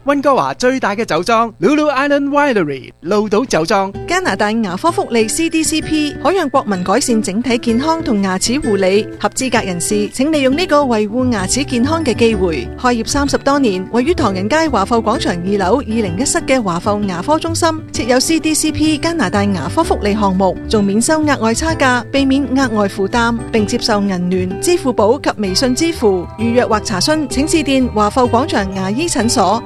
溫哥華最大嘅酒莊 Lulu Island Winery 鹿島酒莊。 加拿大牙科福利 CDCP 可讓國民改善整體健康同牙齒護理，合資格人士請利用呢個維護牙齒健康嘅機會。開業30多年，位於唐人街華埠廣場2樓201室嘅華埠牙科中心設有 CDCP 加拿大牙科福利項目，仲免收額外差價，避免額外負擔，並接受銀聯、支付寶及微信支付。預約或查詢請致電華埠廣場牙醫診所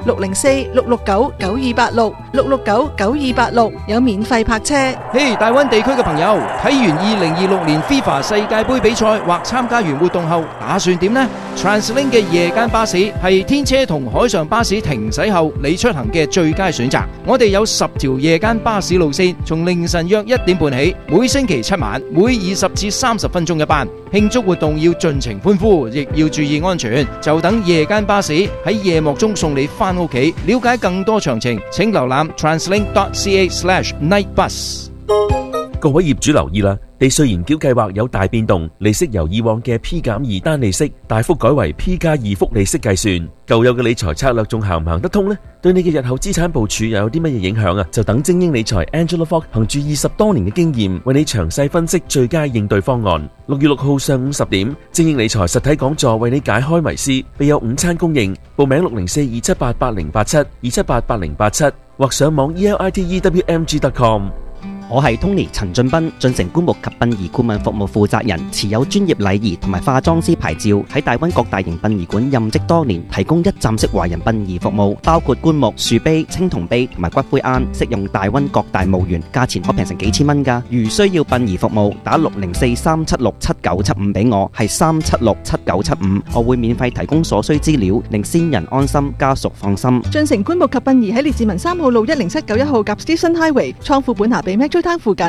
604-669-9286 有免費泊車。 嘿，大灣地區嘅朋友，睇完2026年 FIFA 世界盃比賽或參加完活動後，打算點呢？ TransLink 嘅夜間巴士係天車同海上巴士停駛後你出行嘅最佳選擇。我哋有10條夜間巴士路線，從凌晨約1點半起，每星期7晚，每20至30分鐘一班。慶祝活動要盡情歡呼，亦要注意安全。就等夜間巴士喺夜幕中送你返屋企。了解更多詳情，請瀏覽 translink.ca/nightbus。 各位業主留意啦，地稅延繳計劃有大變動，利息由以往嘅 P+2 單利息大幅改為 P+2 複利息計算。舊有嘅理財策略仲行唔行得通呢？對你嘅日後資產部署又有啲乜嘢影響啊？就等精英理財 Angela Fogg 憑住20多年嘅經驗，為你詳細分析最佳應對方案。6月6號上午10點，精英理財實體講座為你解開迷思，備有午餐供應。報名604-278-8087 278-8087或上網 elitewmg.com。 我係 Tony 陳俊斌，進城棺木及殯儀顧問服務負責人，持有專業禮儀同埋化妝師牌照，喺大灣各大型殯儀館任職多年，提供一站式華人殯儀服務，包括棺木、樹碑、青銅碑同埋骨灰龕，適用大灣各大墓園，價錢可平成幾千蚊㗎。如需要殯儀服務，打604-376-7975俾我，係376-7975，我會免費提供所需資料，令先人安心，家屬放心。 進城棺木及殯儀喺列治文3號路10791號夾 Station Highway，倉庫本下比 Metro Town 附近。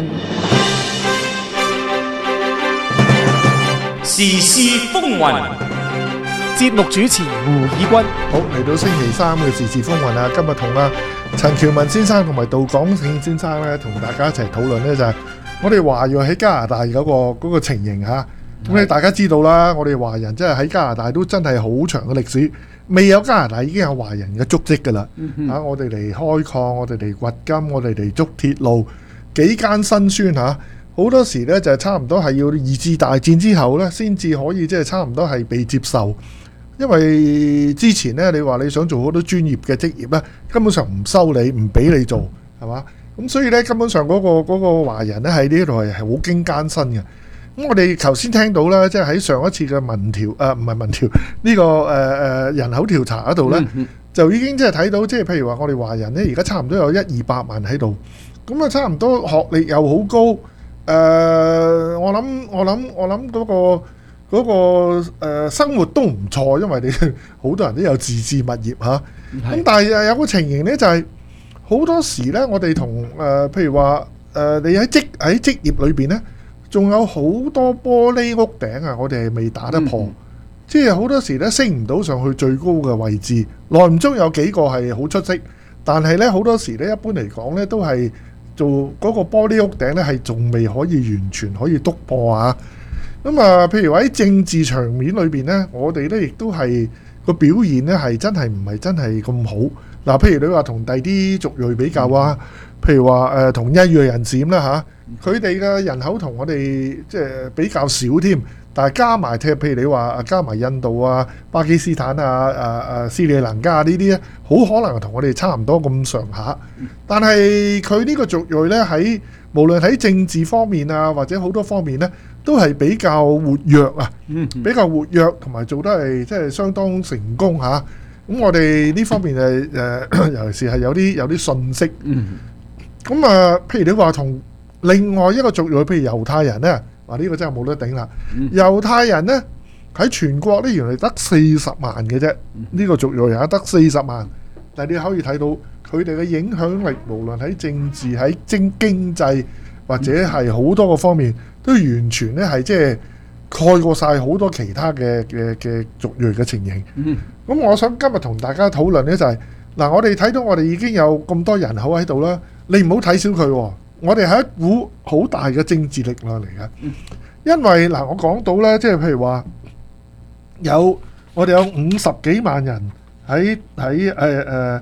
時事風雲， 節目主持胡以軍。 好，嚟到星期三嘅時事風雲啊！今日同陳喬文先生同埋杜廣勝先生咧，同大家一齊討論呢，就係我哋華裔喺加拿大嗰個情形嚇。咁你大家知道啦，我哋華人真係喺加拿大都真係好長嘅歷史，未有加拿大已經有華人嘅足跡㗎啦。我哋嚟開礦，我哋嚟掘金，我哋嚟築鐵路，幾艱辛酸嚇。好多時咧就係差唔多係要二次大戰之後咧，先至可以即係差唔多係被接受。因為之前咧，你話你想做好多專業嘅職業咧，根本上唔收你，唔俾你做，係嘛？咁所以咧，根本上嗰個華人咧喺呢度係好經艱辛嘅。咁我哋頭先聽到啦，即係喺上一次嘅民調，唔係民調呢個人口調查嗰度咧，就已經即係睇到，即係譬如話我哋華人咧，而家差唔多有100-200萬喺度，咁啊差唔多學歷又好高。我諗嗰個生活都唔錯，因為你好多人都有自置物業嚇。咁但係有個情形呢，就係好多時呢，我哋同譬如話你喺職業裏邊呢，仲有好多玻璃屋頂啊，我哋係未打得破，即係好多時呢，升唔到上去最高嘅位置。耐唔中有幾個係好出色，但係呢，好多時呢，一般嚟講呢，都係做嗰個玻璃屋頂呢，係仲未可以完全可以篤破啊。咁啊，譬如話喺政治場面裏邊呢，我哋呢亦都係個表現呢係真係唔係真係咁好。嗱，譬如你話同第啲族裔比較啊，譬如話同印裔人士咁啦嚇，佢哋嘅人口同我哋即係比較少添，但係加埋譬如你話加埋印度啊、巴基斯坦啊、斯里蘭卡呢啲咧，好可能同我哋差唔多咁上下。但係佢呢個族裔呢，喺無論喺政治方面啊，或者好多方面呢，都係比較活躍啊，比較活躍同埋做得係即係相當成功嚇。咁我哋呢方面尤其是係有啲信息。咁啊，譬如你話同另外一個族裔，譬如猶太人呢，話呢個真係冇得頂啦。猶太人呢，喺全國呢，原來得40萬嘅啫，呢個族裔得40萬。但係你可以睇到佢哋嘅影響力，無論喺政治、喺經濟或者係好多個方面，都完全呢係即係蓋過晒好多其他嘅族裔嘅情形。咁我想今日同大家討論呢，就係嗱，我哋睇到我哋已經有咁多人口喺度啦，你唔好睇小佢，我哋係一股好大嘅政治力量嚟嘅。因為嗱，我講到呢，即係譬如話我哋有50幾萬人喺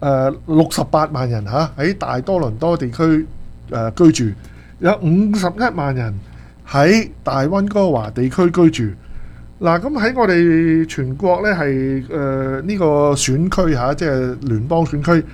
68萬人喺大多倫多地區居住，有51萬人喺大溫哥華地區居住。嗱，咁喺我哋全國呢係呢個選區即係聯邦選區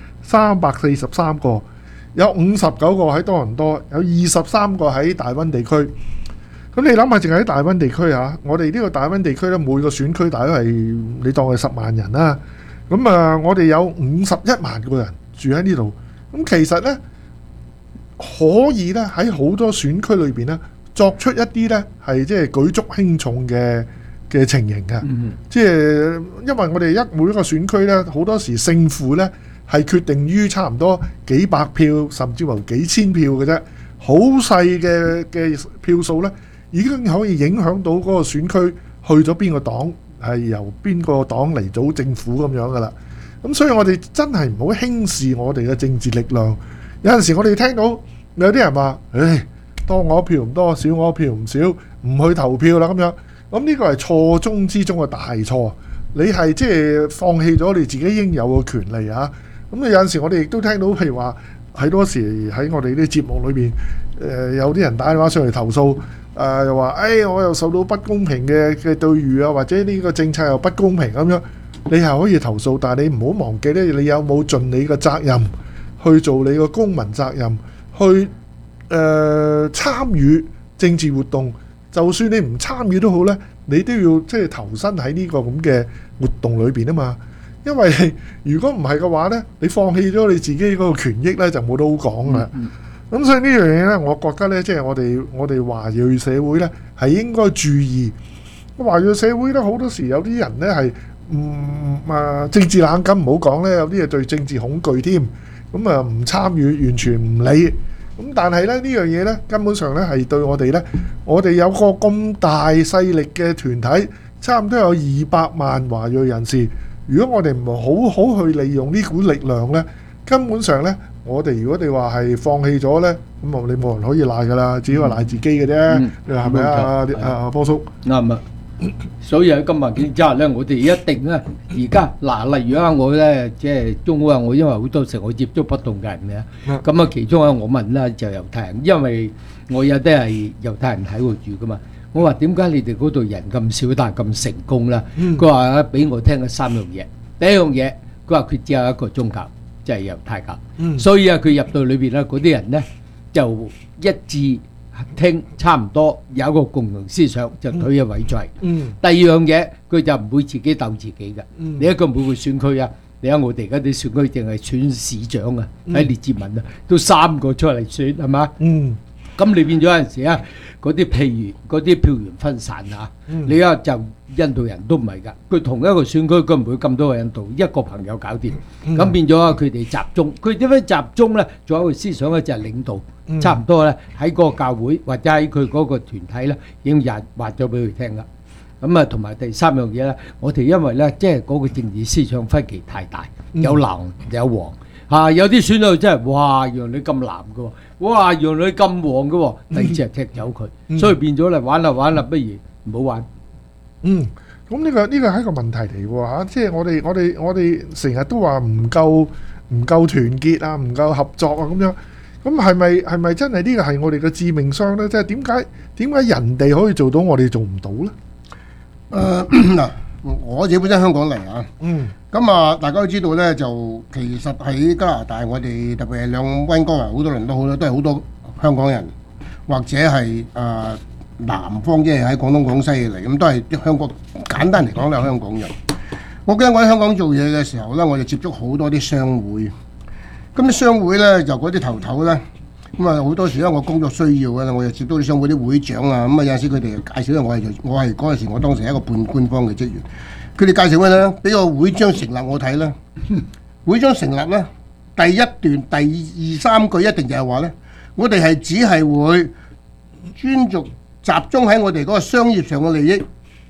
343個，有59個喺多倫多，有23個喺大溫地區。咁你諗下，淨係喺大溫地區我哋呢個大溫地區呢，每個選區大概係你當係10萬人啦。咁我哋有51萬個人住喺呢度。咁其實呢，可以呢喺好多選區裏邊呢，作出一啲呢係即係舉足輕重嘅情形嘅。即係因為我哋每一個選區呢，好多時勝負呢係決定於差唔多幾百票，甚至乎幾千票嘅啫。好細嘅票數呢，已經可以影響到嗰個選區去咗邊個黨，係由邊個黨嚟組政府咁樣噶啦。咁所以我哋真係唔好輕視我哋嘅政治力量。有陣時我哋聽到有啲人話，多我票唔多，少我票唔少，唔去投票啦咁樣。咁呢個係錯中之中嘅大錯。你係即係放棄咗你自己應有嘅權利啊！咁有陣時我哋亦都聽到，譬如話喺多時喺我哋啲節目裏邊，有啲人打電話上嚟投訴，又話我又受到不公平嘅對遇啊，或者呢個政策又不公平咁樣。你係可以投訴，但係你唔好忘記咧，你有冇盡你嘅責任去做你嘅公民責任，去參與政治活動。就算你唔參與都好咧，你都要即係投身喺呢個咁嘅活動裏邊啊嘛。因為如果唔係嘅話咧，你放棄咗你自己嗰個權益咧，就冇得好講啦。咁所以呢樣嘢咧，我覺得咧，即係我哋華裔社會咧，係應該注意。華裔社會咧，好多時有啲人咧係政治冷感，唔好講咧，有啲係對政治恐懼添。咁啊唔參與，完全唔理。咁但係咧，呢樣嘢咧，根本上咧係對我哋咧，我哋有個咁大勢力嘅團體，差唔多有200萬華裔人士。如果我哋唔好好去利用呢股力量咧，根本上咧，我哋如果你話係放棄咗咧，咁啊你冇人可以賴噶啦，只係賴自己嘅啫。你話係咪啊？波叔啱啊！所以喺今日之下咧，我哋一定咧，而家例如我咧，即係中國我因為好多時我接觸不同嘅人嘅，咁其中我問咧就猶太人，因為我有啲係猶太人喺度住噶嘛。我話點解你哋嗰度人咁少，但係咁成功咧？佢話俾我聽嘅3樣嘢。第一樣嘢，佢話佢只有一個宗教，就係猶太教。所以佢入到裏邊咧，嗰啲人咧就一致聽，差唔多有一個共同思想，就退一位在。第二樣嘢，佢就唔會自己鬥自己嘅。你一個每個選區啊，你睇我哋而家啲選區淨係選市長啊，喺列治文啊，都3個出嚟選係嘛？咁你變咗有陣時啊，嗰啲譬如嗰啲票源分散啊，你而家就印度人都唔係㗎，佢同一個選區佢唔會咁多個印度，一個朋友搞掂，咁變咗佢哋集中，佢點樣集中咧？仲有一個思想咧就係領導，差唔多咧喺嗰個教會或者喺佢嗰個團體咧已經話咗俾佢聽啦。咁啊，同埋第3樣嘢咧，我哋因為咧即係嗰個政治思想分歧太大，有藍有黃。有啲選到真係，哇！讓你咁藍嘅喎，哇！讓你咁黃嘅喎，第二隻踢走佢，所以變咗嚟玩啦，不如唔好玩。 咁呢個係一個問題嚟喎，即係我哋成日都話唔夠團結啊，唔夠合作啊咁樣。咁係咪真係呢個係我哋嘅致命傷咧？即係點解人哋可以做到，我哋做唔到咧？ 嗱，我自己本身香港嚟啊。咁啊，大家都知道咧，就其實喺加拿大，我哋特別係溫哥華好多倫都好啦，都係好多香港人，或者係南方，即係喺廣東廣西嚟，咁都係香港。簡單嚟講，都係香港人。我記得我喺香港做嘢嘅時候咧，我就接觸好多啲商會。咁啲商會咧，就嗰啲頭咧，咁啊好多時咧，我工作需要嘅，我就接觸啲商會啲會長啊，咁啊有陣時佢哋介紹，我係嗰陣時我當時係一個半官方嘅職員。佢哋介紹咩咧？俾個會章成立我睇啦。會章成立咧，第一段第2、3句一定就係話咧，我哋係只係會專注集中喺我哋嗰個商業上嘅利益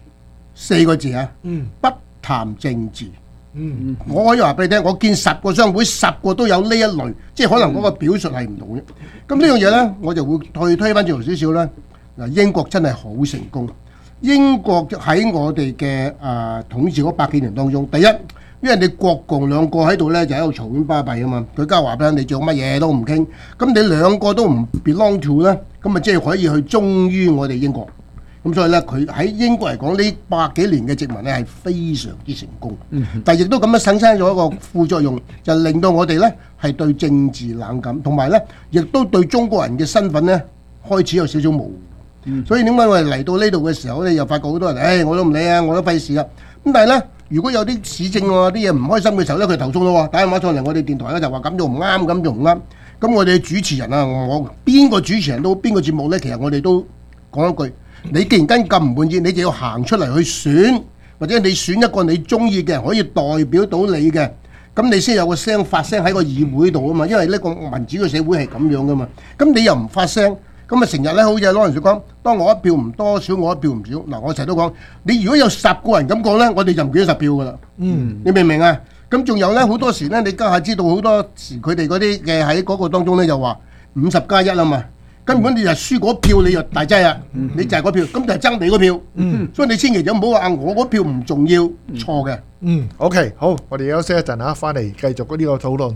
，4個字啊，不談政治。我可以話俾你聽，我見10個商會10個都有呢一類，即係可能嗰個表述係唔同嘅。咁呢樣嘢咧，我就會推翻轉頭少少啦。嗱，英國真係好成功。英國喺我哋嘅統治嗰100幾年當中，第一因為你國共兩個喺度咧就喺度嘈喧巴閉啊嘛，佢家話俾你做乜嘢都唔傾，咁你兩個都唔 belong to 咧，咁咪即係可以去忠於我哋英國。咁所以咧，佢喺英國嚟講呢100幾年嘅殖民咧係非常之成功，但係亦都咁樣產生咗一個副作用，就令到我哋咧係對政治冷感，同埋咧亦都對中國人嘅身份咧開始有少少模糊。所以點解我哋嚟到呢度嘅時候咧，又發覺好多人，我都唔理啊，我都費事啊。咁但係咧，如果有啲市政啲嘢唔開心嘅時候咧，佢投訴咯，打電話上嚟我哋電台咧就話咁做唔啱，咁做唔啱。咁我哋主持人啊，我邊個主持人都邊個節目咧，其實我哋都講一句，你既然咁唔滿意，你就要行出嚟去選，或者你選一個你中意嘅人可以代表到你嘅，咁你先有個聲發聲喺個議會度啊嘛。因為呢個民主嘅社會係咁樣噶嘛。咁你又唔發聲，咁啊成日咧好似羅人說講，當我一票唔多少，我一票唔少。嗱，我成日都講，你如果有10個人咁講咧，我哋就唔見咗10票噶啦。你明唔明啊？咁仲有咧，好多時咧，你家下知道好多時佢哋嗰啲嘅喺嗰個當中咧，就話50+1啊嘛。根本你就輸嗰票，你就大劑啊！你就係嗰票，咁就係爭你嗰票。所以你千祈就唔好話我嗰票唔重要，錯嘅。 OK， 好，我哋休息一陣嚇，翻嚟繼續呢個討論。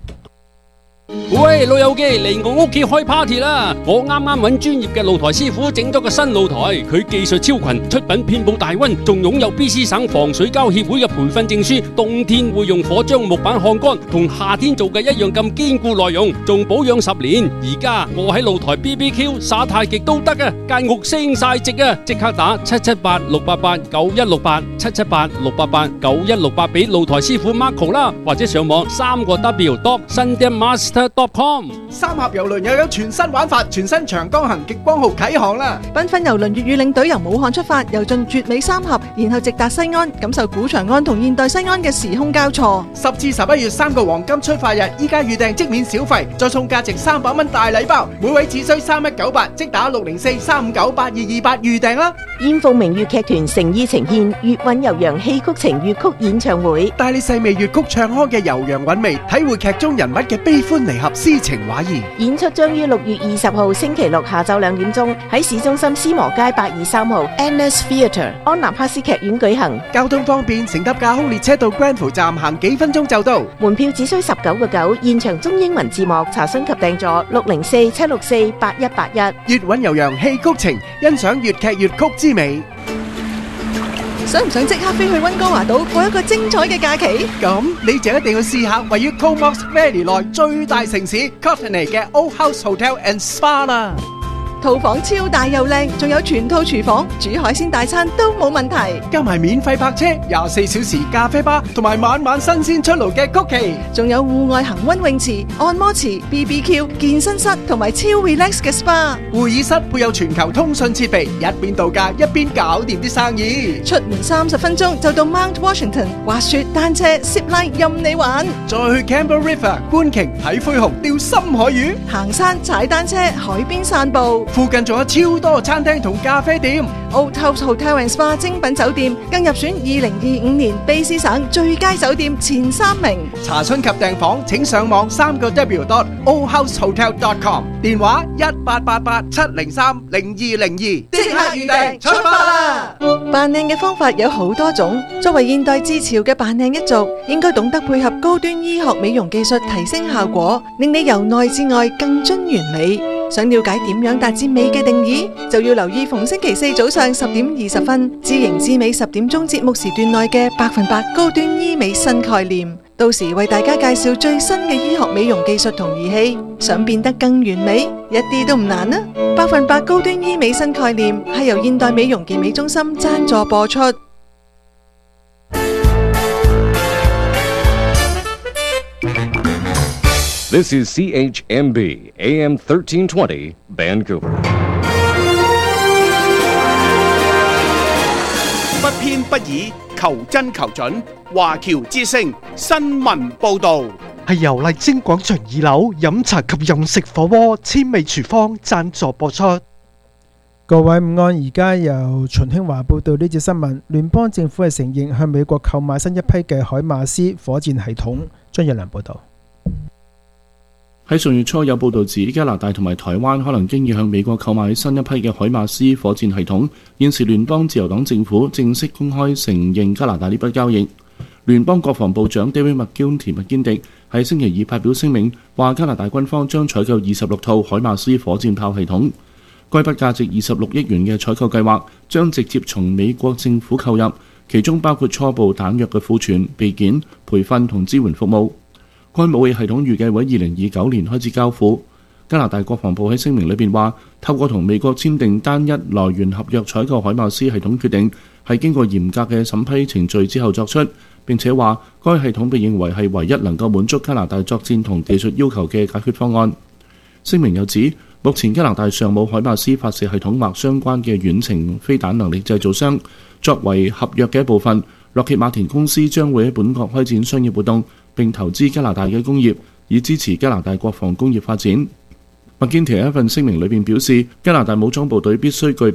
喂，老友記，嚟我屋企開 party 啦！我啱啱揾專業嘅露台師傅整咗個新露台，佢技術超群，出品遍布大溫，仲擁有 BC 省防水膠協會嘅培訓證書，冬天會用火將木板烘乾，同夏天做嘅一樣咁堅固耐用，仲保養10年。而家我喺露台 BBQ 耍太極都得啊，間屋升晒值啊！即刻打778-688-9168，778-688-9168俾露台師傅 Marco 啦，或者上網3W.SundamMaster.com。 三峽郵輪又有全新玩法，全新長江行極光號啟航啦！ 繽紛郵輪粵語領隊由武漢出發，遊進絕美三峽，然後直達西安，感受古長安同現代西安嘅時空交錯。 10至11月3個黃金出發日，依家預訂即免小費，再送價值300蚊大禮包，每位只需3198，即打604-359-8228預訂啦！ 燕鳳明粵劇團誠意呈現粵韻悠揚戲曲情粵曲演唱會， 帶你細味粵曲唱腔嘅悠揚韻味，體會劇中人物嘅悲歡離合、詩情畫意。 演出將於6月20號星期六下晝2點鐘喺市中心思磨街823號 NS Theatre 安南克斯劇院舉行。 交通方便，乘搭架空列車到 Granville 站行幾分鐘就到。 門票只需19.9，現場中英文字幕，查詢及訂座604-764-8181。 粵韻悠揚戲曲情，欣賞粵劇粵曲之美。 想唔想即刻飛去溫哥華島過一個精彩嘅假期？ 咁你就一定要試下位於 Comox Valley 內最大城市 Courtenay 嘅 Old House Hotel and Spa 啦。 套房超大又靚，仲有全套廚房，煮海鮮大餐都冇問題。 加埋免費泊車、24小時咖啡吧，同埋晚晚新鮮出爐嘅曲奇， 仲有戶外恒溫泳池、按摩池、BBQ、健身室同埋超 relax 嘅 SPA。 會議室配有全球通訊設備，一邊度假一邊搞掂啲生意。 出門30分鐘就到 Mount Washington， 滑雪、單車、zip line 任你玩。 再去 Campbell River 觀鯨、睇灰熊、釣深海魚， 行山、踩單車、海邊散步。 附近仲有超多餐廳同咖啡店。 Old House Hotel and Spa 精品酒店更入選2025年卑詩省最佳酒店前3名。 查詢及訂房請上網3W.oldhousehotel.com， 電話1888-703-0202，即刻預訂出發啦！ 扮靚嘅方法有好多種，作為現代之潮嘅扮靚一族，應該懂得配合高端醫學美容技術提升效果，令你由內至外更臻完美。想了解點樣達至美嘅定義，就要留意逢星期4早上10點20分，知型知美10點鐘節目時段內嘅100%高端醫美新概念。到時為大家介紹最新嘅醫學美容技術同儀器，想變得更完美，一啲都唔難啊！100%高端醫美新概念係由現代美容健美中心贊助播出。 This is CHMB AM 1320 Vancouver。 不偏不倚，求真求準。華僑之聲新聞報導， 係由麗晶廣場2樓飲茶及飲食火鍋千味廚房贊助播出。 各位午安，而家由秦興華報道呢節新聞。聯邦政府係承認向美國購買新一批嘅海馬斯火箭系統。張日良報道。 喺上月初有報道指加拿大同埋台灣可能經已向美國購買新一批嘅海馬斯火箭系統。現時聯邦自由黨政府正式公開承認加拿大呢筆交易。 聯邦國防部長 David McGuinty 麥堅迪喺星期二發表聲明，話加拿大軍方將採購26套海馬斯火箭炮系統。該筆價值26億元嘅採購計劃將直接從美國政府購入，其中包括初步彈藥嘅庫存、備件、培訓同支援服務。該武器系統預計喺2029年開始交付。加拿大國防部喺聲明裏邊話，透過同美國簽訂單一來源合約採購海馬斯系統決定，係經過嚴格嘅審批程序之後作出，並且話該系統被認為係唯一能夠滿足加拿大作戰同技術要求嘅解決方案。聲明又指，目前加拿大尚冇海馬斯發射系統或相關嘅遠程飛彈能力製造商。作為合約嘅一部分，洛克馬田公司將會喺本國開展商業活動，並投資加拿大嘅工業，以支持加拿大國防工業發展。麥堅提喺一份聲明裏邊表示，加拿大武裝部隊必須具備